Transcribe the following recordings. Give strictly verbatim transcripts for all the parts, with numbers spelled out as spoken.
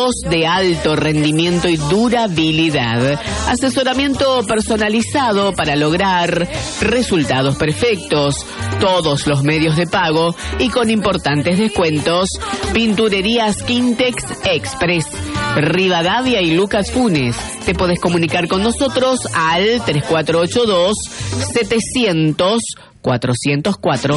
productos de alto rendimiento y durabilidad. Asesoramiento personalizado para lograr resultados perfectos. Todos los medios de pago y con importantes descuentos. Pinturerías Quintex Express, Rivadavia y Lucas Funes. Te podés comunicar con nosotros al tres cuatro ocho dos, setecientos, cuatrocientos cuatro.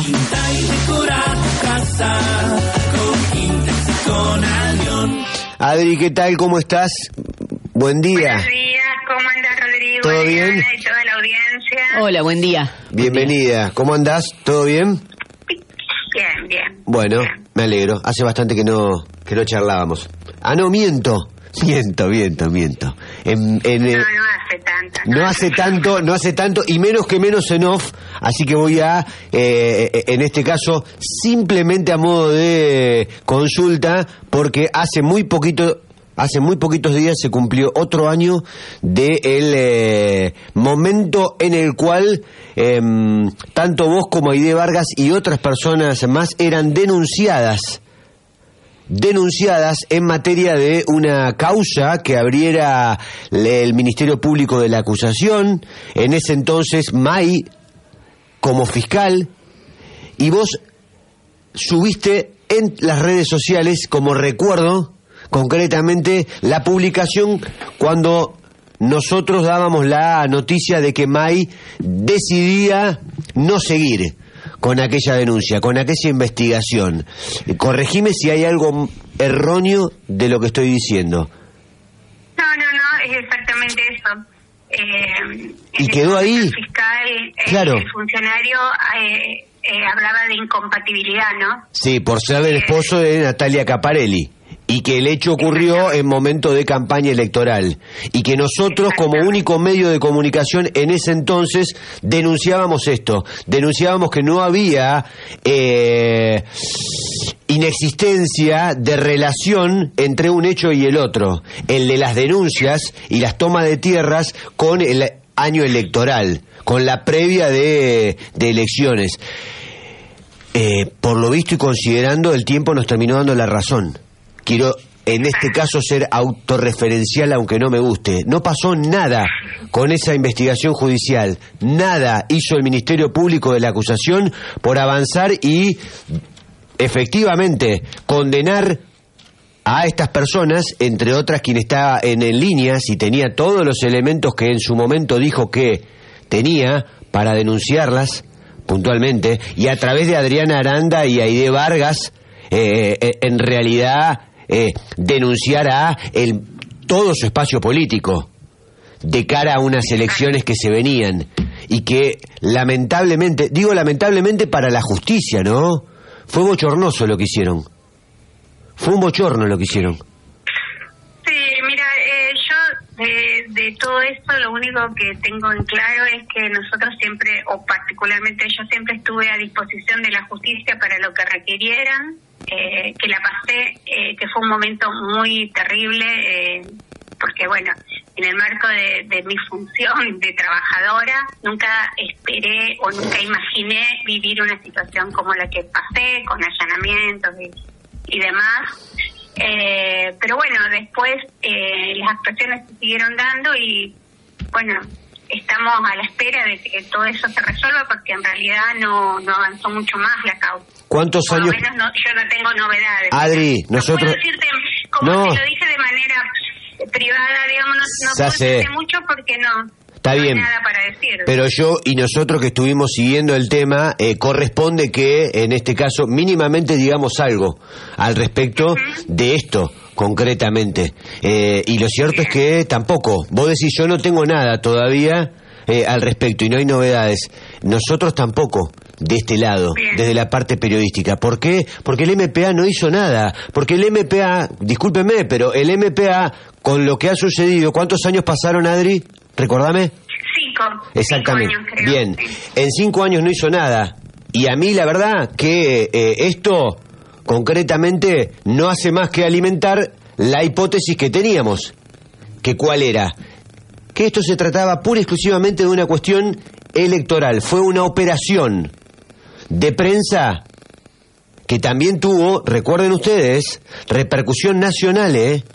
Adri, ¿qué tal? ¿Cómo estás? Buen día. Buenos días, ¿cómo andás, Rodrigo? ¿Todo bien? Y toda la audiencia. Hola, buen día. Bienvenida. ¿Cómo andás? ¿Todo bien? Bien, bien. Bueno, bien. Me alegro. Hace bastante que no que no charlábamos. Ah, no, miento. Miento, miento, miento. En, en, No, eh, no hace tanto. no hace tanto, no hace tanto, y menos que menos en off, así que voy a, eh, en este caso, simplemente a modo de consulta, porque hace muy poquito, hace muy poquitos días se cumplió otro año del eh, momento en el cual eh, tanto vos como Aide Vargas y otras personas más eran denunciadas denunciadas en materia de una causa que abriera el Ministerio Público de la Acusación, en ese entonces May como fiscal, y vos subiste en las redes sociales, como recuerdo concretamente, la publicación cuando nosotros dábamos la noticia de que May decidía no seguir con aquella denuncia, con aquella investigación. Corregime si hay algo erróneo de lo que estoy diciendo. No, no, no, es exactamente eso. Eh, ¿Y quedó ahí? El fiscal, eh, Claro. el funcionario eh, eh, hablaba de incompatibilidad, ¿no? Sí, por ser el esposo de Natalia Caparelli. Y que el hecho ocurrió en momento de campaña electoral. Y que nosotros, como único medio de comunicación en ese entonces, denunciábamos esto. Denunciábamos que no había eh, inexistencia de relación entre un hecho y el otro. El de las denuncias y las tomas de tierras con el año electoral, con la previa de, de elecciones. Eh, por lo visto y considerando, el tiempo nos terminó dando la razón. Quiero, en este caso, ser autorreferencial, aunque no me guste. No pasó nada con esa investigación judicial. Nada hizo el Ministerio Público de la Acusación por avanzar y, efectivamente, condenar a estas personas, entre otras quien está en, en línea, si tenía todos los elementos que en su momento dijo que tenía para denunciarlas puntualmente, y a través de Adriana Aranda y Aide Vargas, eh, eh, en realidad... Eh, denunciar a el, todo su espacio político de cara a unas elecciones que se venían y que lamentablemente, digo lamentablemente para la justicia, ¿no? Fue bochornoso lo que hicieron. Fue un bochorno lo que hicieron. Sí, mira, eh, yo de, de todo esto lo único que tengo en claro es que nosotros siempre, o particularmente yo siempre estuve a disposición de la justicia para lo que requirieran. Eh, que la pasé, eh, que fue un momento muy terrible, eh, porque bueno, en el marco de, de mi función de trabajadora, nunca esperé o nunca imaginé vivir una situación como la que pasé, con allanamientos y, y demás. Eh, pero bueno, después eh, las actuaciones se siguieron dando y bueno, estamos a la espera de que todo eso se resuelva, porque en realidad no, no avanzó mucho más la causa. ¿Cuántos Por años? lo menos no, yo no tengo novedades. Adri, no nosotros... puedo decirte, como No. te lo dije de manera privada, digamos, no, no Ya puedo sé. decirte mucho porque no, Está no bien. hay nada para decir. Pero yo y nosotros que estuvimos siguiendo el tema, eh, corresponde que en este caso mínimamente digamos algo al respecto uh-huh. de esto concretamente. Eh, y lo cierto Bien. es que tampoco, vos decís yo no tengo nada todavía eh, al respecto y no hay novedades. Nosotros tampoco, de este lado, Bien. desde la parte periodística. ¿Por qué? Porque el M P A no hizo nada. Porque el M P A, discúlpeme, pero el M P A, con lo que ha sucedido, ¿cuántos años pasaron, Adri? Recordame. Cinco. Exactamente. Cinco años, creo. Bien. Sí. En cinco años no hizo nada. Y a mí la verdad que eh, esto concretamente no hace más que alimentar la hipótesis que teníamos. ¿Que cuál era? Que esto se trataba pura y exclusivamente de una cuestión electoral. Fue una operación de prensa que también tuvo, recuerden ustedes, repercusión nacional, ¿eh?